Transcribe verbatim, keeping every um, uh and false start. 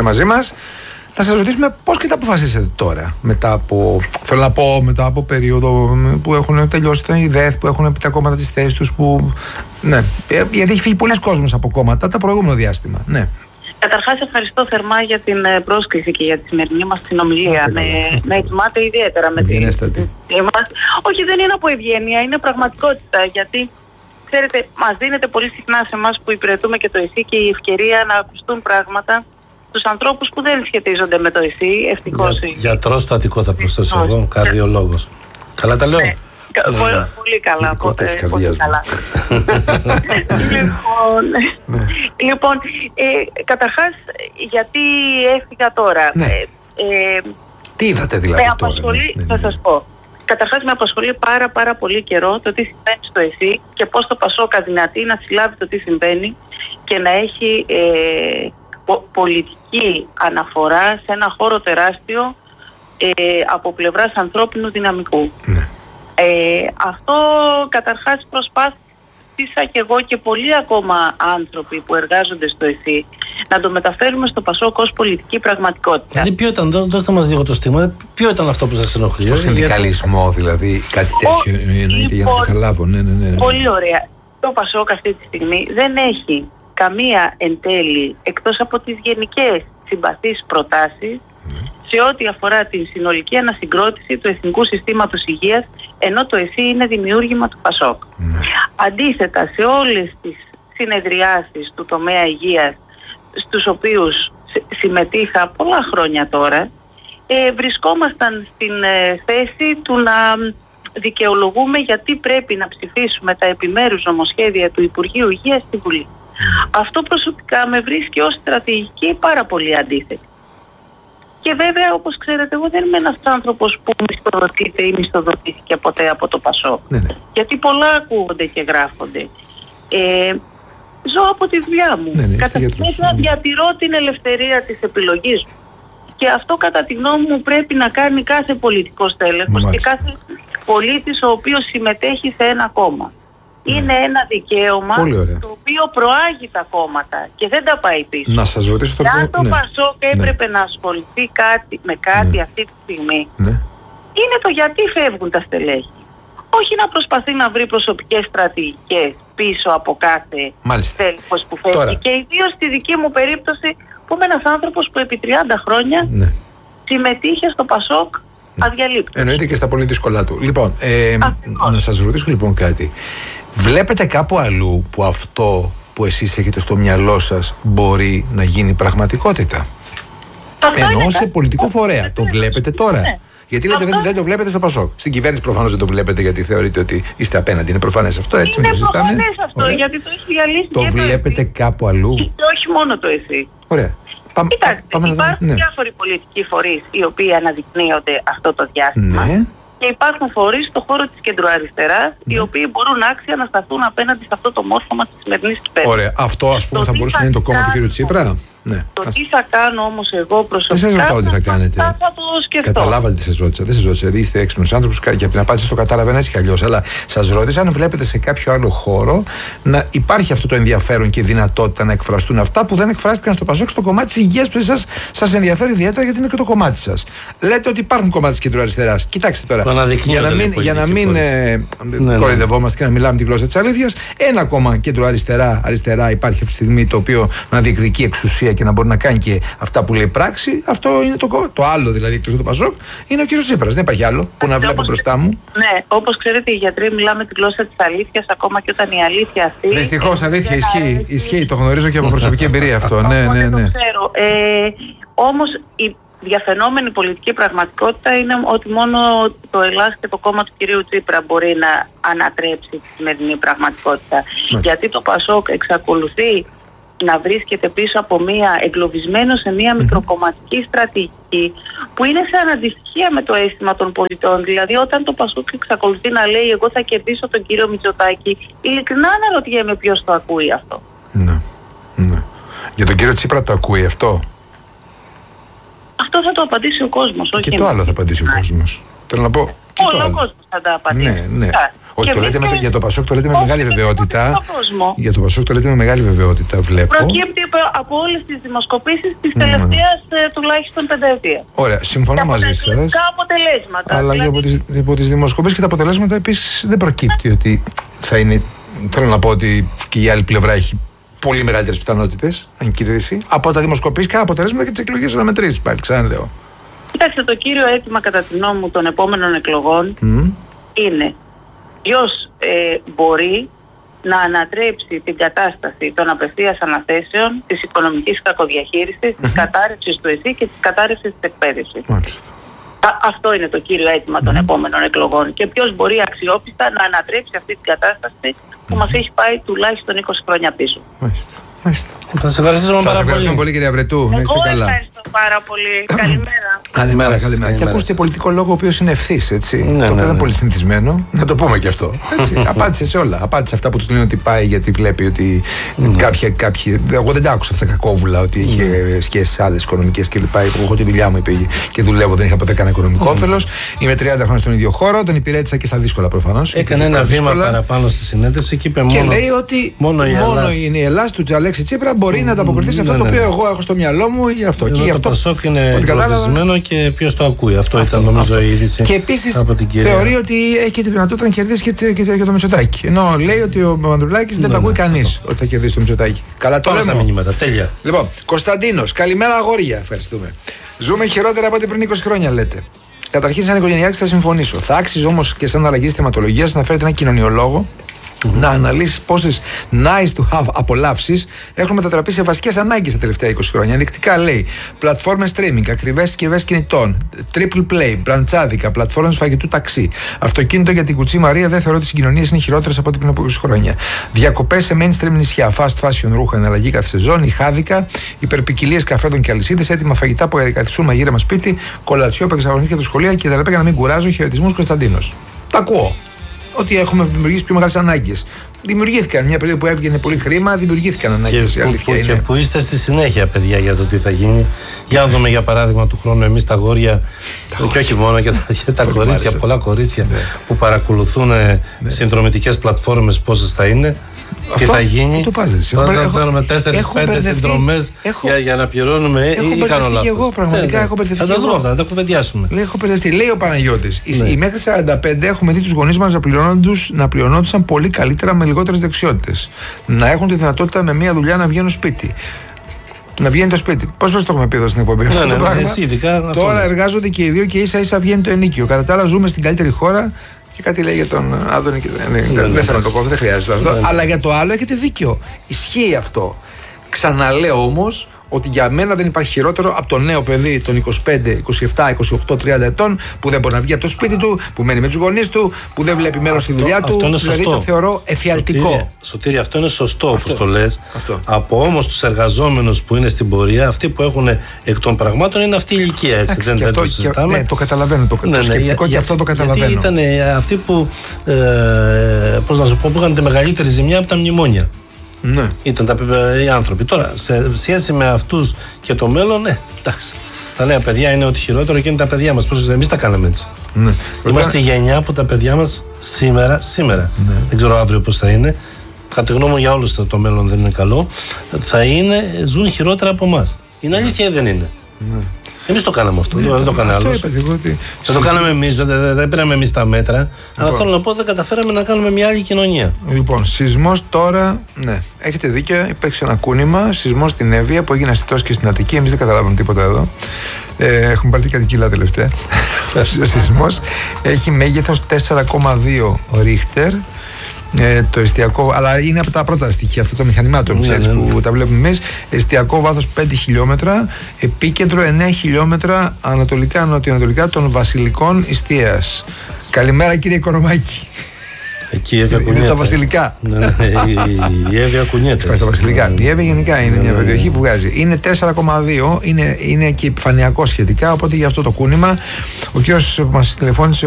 μαζί μας. Να σας ρωτήσουμε πώς και τα αποφασίσατε τώρα, μετά από, θέλω να πω, μετά από περίοδο που έχουν τελειώσει οι ΔΕΘ, που έχουν πει τα κόμματα τις θέσεις τους, που, ναι, γιατί έχει φύγει πολλοί κόσμος από κόμματα το προηγούμενο διάστημα. Ναι. Καταρχάς, ευχαριστώ θερμά για την πρόσκληση και για τη σημερινή μας συνομιλία. Με, με εκτιμάτε ιδιαίτερα με την μας. Όχι, δεν είναι από ευγένεια, είναι πραγματικότητα. Γιατί, ξέρετε, μας δίνεται πολύ συχνά σε εμάς που υπηρετούμε και το ΕΣΥ και η ευκαιρία να ακουστούν πράγματα στους ανθρώπους που δεν σχετίζονται με το ΕΣΥ. Ευτυχώς. Για, γιατρός στο Αττικό θα προσθέσω εγώ, καρδιολόγος. Καλά τα λέω. Ναι. Yeah. Πολύ, πολύ καλά. Οπότε, πολύ καλά. λοιπόν, λοιπόν ε, καταρχάς, γιατί έφυγα τώρα. Ναι. Ε, ε, Τι είδατε δηλαδή με τώρα? Απασχολεί, ναι, ναι, θα ναι. σας πω. Καταρχάς με απασχολεί πάρα πάρα πολύ καιρό το τι συμβαίνει στο ΕΣΥ και πώς το ΠΑΣΟΚ αδυνατεί να συλλάβει το τι συμβαίνει και να έχει ε, πο, πολιτική αναφορά σε ένα χώρο τεράστιο ε, από πλευράς ανθρώπινου δυναμικού. Ναι. Ε, αυτό καταρχάς προσπάθησα και εγώ και πολλοί ακόμα άνθρωποι που εργάζονται στο ΕΣΥ να το μεταφέρουμε στο ΠΑΣΟΚ ως πολιτική πραγματικότητα. Δηλαδή ποιο ήταν, δώ, δώστε μας λίγο το στίγμα, ποιο ήταν αυτό που σας ενοχλεί? Στο συνδικαλισμό δηλαδή, κάτι τέτοιο εννοείται λοιπόν, για να το καταλάβω. Ναι, ναι, ναι. Πολύ ωραία. Το ΠΑΣΟΚ αυτή τη στιγμή δεν έχει καμία εν τέλει, εκτός από τις γενικές συμπαθείς προτάσεις, σε ό,τι αφορά την συνολική ανασυγκρότηση του Εθνικού Συστήματος Υγείας, ενώ το ΕΣΥ είναι δημιούργημα του ΠΑΣΟΚ. Mm. Αντίθετα, σε όλες τις συνεδριάσεις του τομέα υγείας, στους οποίους συμμετείχα πολλά χρόνια τώρα, ε, βρισκόμασταν στην ε, θέση του να δικαιολογούμε γιατί πρέπει να ψηφίσουμε τα επιμέρους νομοσχέδια του Υπουργείου Υγείας στη Βουλή. Mm. Αυτό προσωπικά με βρίσκει ως στρατηγική πάρα πολύ αντίθετη. Και βέβαια, όπως ξέρετε, εγώ δεν είμαι ένας άνθρωπος που μισθοδοτείται ή μισθοδοτήθηκε ποτέ από το ΠΑΣΟΚ. Ναι, ναι. Γιατί πολλά ακούγονται και γράφονται. Ε, ζω από τη δουλειά μου. Ναι, ναι, κατά τη συνέχεια διατηρώ την ελευθερία της επιλογής μου. Και αυτό, κατά τη γνώμη μου, πρέπει να κάνει κάθε πολιτικός τέλεχος και κάθε πολίτης ο οποίος συμμετέχει σε ένα κόμμα. Είναι ένα δικαίωμα το οποίο προάγει τα κόμματα και δεν τα πάει πίσω. Να σας ρωτήσω το Αν το ναι. ΠΑΣΟΚ έπρεπε ναι. να ασχοληθεί κάτι, με κάτι ναι. αυτή τη στιγμή, ναι. είναι το γιατί φεύγουν τα στελέχη. Όχι να προσπαθεί να βρει προσωπικές στρατηγικές πίσω από κάθε στέλεχος που φεύγει. Τώρα. Και ιδίως στη δική μου περίπτωση, που είμαι ένας άνθρωπος που επί τριάντα χρόνια ναι. συμμετείχε στο ΠΑΣΟΚ αδιαλείπτως. Εννοείται και στα πολύ δύσκολα του. Λοιπόν, ε, να σας ρωτήσω λοιπόν κάτι. Βλέπετε κάπου αλλού που αυτό που εσείς έχετε στο μυαλό σας μπορεί να γίνει πραγματικότητα? Ενώ σε πολιτικό φορέα. Το βλέπετε τώρα? Ναι. Γιατί λέτε δεν, δεν το βλέπετε στο ΠΑΣΟΚ. Στην κυβέρνηση προφανώς δεν το βλέπετε γιατί θεωρείτε ότι είστε απέναντι. Είναι προφανές αυτό, έτσι? Είναι προφανές αυτό. Ωραία. Γιατί το έχει διαλύσει. Το βλέπετε το κάπου αλλού? Και όχι μόνο το ΕΣΥ. Ωραία. Πάμε, Κοιτάξτε, πάμε υπάρχουν ναι. διάφοροι πολιτικοί φορείς οι οποίοι αναδεικνύονται αυτό το διάστημα. Ναι. Και υπάρχουν φορείς στον χώρο της κεντροαριστεράς, ναι. οι οποίοι μπορούν άξια να σταθούν απέναντι σε αυτό το μόρφωμα της σημερινής κυβέρνησης. Ωραία. Αυτό, ας πούμε, το θα μπορούσε να είναι το κόμμα του κ. Τσίπρα. Ναι. Το ας... τι θα κάνω όμως εγώ προσωπικά. Δεν σας ρωτάω τι θα κάνετε. Θα, θα το σκεφτώ. Καταλάβατε τι σας ρώτησα. Δεν σας ρώτησα. Δηλαδή είστε έξυπνος άνθρωπος και από την απάντηση το κατάλαβα έτσι κι αλλιώς. Αλλά σας ρώτησα αν βλέπετε σε κάποιο άλλο χώρο να υπάρχει αυτό το ενδιαφέρον και η δυνατότητα να εκφραστούν αυτά που δεν εκφράστηκαν στο ΠΑΣΟΚ, στο κομμάτι της υγείας που εσάς σας ενδιαφέρει ιδιαίτερα γιατί είναι και το κομμάτι σας. Λέτε ότι υπάρχουν κομμάτια της κεντροαριστεράς. Κοιτάξτε τώρα. Για να μην, για να μην ε, ναι, κοροϊδευόμαστε και να μιλάμε τη γλώσσα της αλήθειας, ένα κόμμα κεντροαριστερά αριστερά υπάρχει αυτή τη στιγμή το οποίο να διεκδικεί εξουσία και να μπορεί να κάνει και αυτά που λέει πράξη. Αυτό είναι το, το άλλο δηλαδή εκτός του ΠΑΣΟΚ. Είναι ο κ. Τσίπρας. Δεν υπάρχει άλλο που να βλέπω μπροστά μου. Ναι, όπως ξέρετε, οι γιατροί μιλάμε τη γλώσσα της αλήθειας ακόμα και όταν η αλήθεια αυτή. Δυστυχώς, αλήθεια ισχύει. Ισχύει. Το γνωρίζω και από προσωπική εμπειρία αυτό. Ναι, ναι, ναι. Το ξέρω. Ε, όμως η διαφαινόμενη πολιτική πραγματικότητα είναι ότι μόνο το Ελλάς και το κόμμα του κυρίου Τσίπρα μπορεί να ανατρέψει τη σημερινή πραγματικότητα. Mm. Γιατί το ΠΑΣΟΚ εξακολουθεί να βρίσκεται πίσω από μία, εγκλωβισμένο σε μία mm-hmm. μικροκομματική στρατηγική που είναι σε αναντιστοιχεία με το αίσθημα των πολιτών. Δηλαδή όταν το ΠΑΣΟΚ εξακολουθεί να λέει εγώ θα κερδίσω τον κύριο Μητσοτάκη, ειλικρινά αναρωτιέμαι ποιος το ακούει αυτό. Ναι, ναι. Για τον κύριο Τσίπρα το ακούει αυτό? Αυτό θα το απαντήσει ο κόσμος. Και το άλλο θα απαντήσει ο κόσμος. Θέλω να πω. Όλο ο κόσμος θα τα απαντήσει. Ναι, ναι. Όχι, το λέτε με, για το Πασόκ το λέτε με όχι, μεγάλη βεβαιότητα. Για το Πασόκ το λέτε με μεγάλη βεβαιότητα, βλέπω. Προκύπτει από όλες τις δημοσκοπήσεις της τελευταίας mm. ε, τουλάχιστον πενταετία. Ωραία, συμφωνώ μαζί σας. αποτελέσματα. Αλλά δηλαδή... από τις, από τις δημοσκοπήσεις και τα αποτελέσματα επίσης δεν προκύπτει ότι θα είναι. Θέλω να πω ότι και η άλλη πλευρά έχει πολύ μεγαλύτερες πιθανότητες εγκύτηση από τα δημοσκοπήσεις και αποτελέσματα και τις εκλογές αναμετρήσεις. Πάλι ξαναλέω. Κοιτάξτε, το κύριο αίτημα κατά τη γνώμη μου των επόμενων εκλογών mm. είναι ποιος ε, μπορεί να ανατρέψει την κατάσταση των απευθείας αναθέσεων, της οικονομικής κακοδιαχείρισης, mm-hmm. της κατάρρευσης του ΕΣΥ και της κατάρρευσης της εκπαίδευσης. Μάλιστα. Αυτό είναι το κύριο αίτημα των mm-hmm. επόμενων εκλογών. Και ποιος μπορεί αξιόπιστα να ανατρέψει αυτή την κατάσταση που mm-hmm. μας έχει πάει τουλάχιστον είκοσι χρόνια πίσω. Μάλιστα. Μάλιστα. Θα σας ευχαριστήσουμε πάρα πολύ. Ευχαριστούμε πολύ, κυρία Βρετού. Να είστε καλά. Ευχαριστώ πάρα πολύ. Καλημέρα. Καλημέρα, καλημέρα. Και ακούστε πολιτικό λόγο ο οποίος είναι ευθύς, έτσι. Ναι, το οποίο ναι, δεν είναι ναι. πολύ συνηθισμένο. Να το πούμε και αυτό. Έτσι. Απάντησε σε όλα. Απάντησε αυτά που του λένε ότι πάει γιατί βλέπει ότι mm. κάποια, κάποιοι. Εγώ δεν τα άκουσα αυτά κακόβουλα ότι είχε mm. σχέσεις άλλες οικονομικές κλπ. Που έχω τη δουλειά μου είπε και δουλεύω, δεν είχα ποτέ κανένα οικονομικό mm. όφελος. Είμαι τριάντα χρόνια στον ίδιο χώρο, τον υπηρέτησα και στα δύσκολα προφανώς. Έκανε ένα βήμα παραπάνω στη συνέντευξη και είπε μόνο. Και λέει ότι μόνο η Ελλάδα του Αλέξη Τσίπρα μπορεί να ανταποκριθεί σε αυτό το οποίο εγώ έχω στο μυαλό μου ή αυτό. Και το Πασόκ είναι προθεσμένο και ποιος το ακούει. Αυτό ήταν νομίζω η είδηση. Και επίσης θεωρεί ότι έχει τη δυνατότητα να κερδίσει και το Μητσοτάκη. Ενώ λέει ότι ο Μανδρουλάκης δεν το ακούει κανείς ότι θα κερδίσει το Μητσοτάκη. Καλά το λέμε. Μηνύματα. Τέλεια. Λοιπόν, Κωνσταντίνος, καλημέρα αγόρια. Ευχαριστούμε. Ζούμε χειρότερα από ό,τι πριν είκοσι χρόνια, λέτε. Καταρχήν, σαν οικογενειάρχη θα συμφωνήσω. Θα άξιζε όμως και σαν αλλαγή θεματολογίας να φέρετε ένα κοινωνιολόγο να αναλύσει πόσες nice to have απολαύσεις έχουν μετατραπεί σε βασικές ανάγκες τα τελευταία είκοσι χρόνια. Ενδεικτικά λέει πλατφόρμες streaming, ακριβές συσκευές κινητών, triple play, μπραντσάδικα, πλατφόρμες φαγητού ταξί. Αυτοκίνητο για την Κουτσή Μαρία δεν θεωρώ ότι οι συγκοινωνίες είναι χειρότερες από ό,τι πριν από είκοσι χρόνια. Διακοπές σε mainstream νησιά, fast fashion ρούχα, εναλλαγή κάθε σεζόν, ηχάδικα, υπερποικιλίες καφέδων και αλυσίδες, έτοιμα φαγητά που καθιστούν μαγείρεμα σπίτι, κολατσιό που εξαγωνίστηκε από το σχολείο και τα για να μην κουράζω. Χαιρετισμούς Κωνσταντίνος. Τα ακούω. Ότι έχουμε δημιουργήσει πιο μεγάλες ανάγκες. Δημιουργήθηκαν μια περίοδο που έβγαινε πολύ χρήμα, δημιουργήθηκαν ανάγκες. Και, που, και που είστε στη συνέχεια, παιδιά, για το τι θα γίνει. Για να δούμε για παράδειγμα του χρόνου εμείς τα αγόρια, και όχι μόνο για τα, για τα κορίτσια, πολλά κορίτσια ναι. που παρακολουθούν ναι. συνδρομητικές πλατφόρμες πόσες θα είναι. Αυτό, τι θα γίνει. Το πάζεις. Θα θέλουμε τέσσερις πέντε συνδρομές για, για να πληρώνουμε έχω ή κάνω λάθος. Εγώ πραγματικά ναι, ναι. έχω μπερδευτεί. Θα τα δούμε αυτά, θα τα κουβεντιάσουμε. Λέει, έχω μπερδευτεί. Λέει ο Παναγιώτης. Ναι. Οι μέχρι σαράντα πέντε έχουμε δει τους γονείς μας να πληρωνόντουσαν πολύ καλύτερα με λιγότερες δεξιότητες. Να έχουν τη δυνατότητα με μία δουλειά να βγαίνουν σπίτι. Να βγαίνει το σπίτι. Πώς φορές το έχουμε πει εδώ στην εκπομπή αυτό ναι, το ναι, πράγμα. Εσύ, ειδικά, τώρα εργάζονται και οι δύο και ίσα ίσα βγαίνει το ενίκιο. Κατά τα άλλα, ζούμε στην καλύτερη χώρα. Και κάτι λέει για τον Άδωνη και δεν, ναι, δεν ναι, θέλω να το κόβω, δεν χρειάζεται αυτό. Ναι, ναι. Αλλά για το άλλο έχετε δίκιο. Ισχύει αυτό. Ξαναλέω όμως ότι για μένα δεν υπάρχει χειρότερο από το νέο παιδί των είκοσι πέντε, είκοσι επτά, είκοσι οκτώ, τριάντα ετών που δεν μπορεί να βγει από το σπίτι του, που μένει με τους γονείς του, που δεν βλέπει μέλλον στη δουλειά του. Αυτό δηλαδή το θεωρώ εφιαλτικό. Σωτήρη, Σωτήρη, αυτό είναι σωστό όπως το λες. Αυτό. Από όμως τους εργαζόμενους που είναι στην πορεία, αυτοί που έχουν εκ των πραγμάτων είναι αυτή η ηλικία. Έτσι. Άξι, δεν, δεν αυτό, το συζητάμε. Ναι, το καταλαβαίνω. Το, ναι, το σκεπτικό ναι, και αυτό το καταλαβαίνω. Γιατί ήταν αυτοί που, ε, πώς να σου πω, που είχαν τη μεγαλύτερη ζημιά από τα μνημόνια. Ναι. Ήταν τα, οι άνθρωποι. Τώρα, σε σχέση με αυτούς και το μέλλον, ναι, εντάξει. Τα νέα παιδιά είναι ότι χειρότερο και είναι τα παιδιά μας. Πώς εμείς τα κάναμε έτσι. Ναι. Είμαστε η γενιά που τα παιδιά μας σήμερα, σήμερα, ναι. δεν ξέρω αύριο πώς θα είναι. Κατά τη γνώμη μου για όλους το μέλλον δεν είναι καλό. Θα είναι, ζουν χειρότερα από εμάς. Είναι αλήθεια ή δεν είναι. Ναι. Εμείς το κάναμε αυτό, ναι, δεν το έκανε άλλος. Ότι... Δεν το κάναμε εμείς, δεν, δεν, δεν πήραμε εμείς τα μέτρα. Λοιπόν. Αλλά θέλω να πω ότι δεν καταφέραμε να κάνουμε μια άλλη κοινωνία. Λοιπόν, σεισμός τώρα, ναι, έχετε δίκιο, υπήρξε ένα κούνημα. Σεισμός στην Εύβοια που έγινε αστητός και στην Αττική. Εμείς δεν καταλάβαμε τίποτα εδώ. Ε, έχουμε πάρει κάτι κιλά τελευταία. Ο σεισμός έχει μέγεθος τέσσερα κόμμα δύο ρίχτερ. Ε, το εστιακό, αλλά είναι από τα πρώτα στοιχεία αυτό το μηχανημάτων ναι, ναι, ναι. που τα βλέπουμε εμείς. Εστιακό βάθος πέντε χιλιόμετρα, επίκεντρο εννέα χιλιόμετρα ανατολικά-νοτιοανατολικά των Βασιλικών Ιστίας. Καλημέρα κύριε Κορομάκη. Εκεί η Εύβοια κουνιέται. Είναι στα Βασιλικά. Ναι, ναι, η Εύβοια κουνιέται. Στα Βασιλικά. Η Εύβοια γενικά είναι μια περιοχή που βγάζει. Είναι τέσσερα κόμμα δύο, είναι, είναι και επιφανειακό σχετικά, οπότε γι' αυτό το κούνημα. Ο κύριος μας τηλεφώνησε